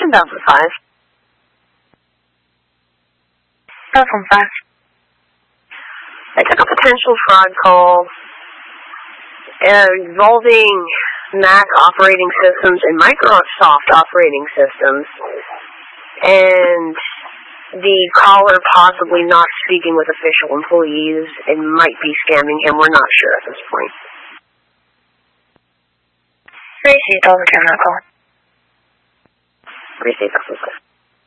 10,005. 1005. I took a potential fraud call involving Mac operating systems and Microsoft operating systems, and the caller possibly not speaking with official employees and might be scamming him. We're not sure at this point. Received. I'll return that call. Received.